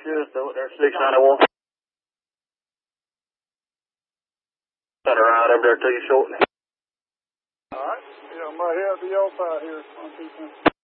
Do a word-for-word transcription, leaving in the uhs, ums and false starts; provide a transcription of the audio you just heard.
just over there, six ninety-one. Got a ride over there to you shortly. All right. Yeah, I'm right here at the L five here.